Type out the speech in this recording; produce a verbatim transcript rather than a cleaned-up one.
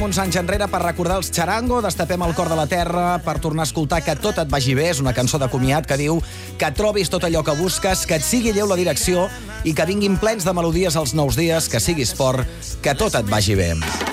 Tornem uns anys enrere per recordar els Txarango, destapem el cor de la terra per tornar a escoltar Que tot et vagi bé, és una cançó de comiat que diu que trobis tot allò que busques, que et sigui lleu la direcció i que vinguin plens de melodies els nous dies, que siguis fort, que tot et vagi bé.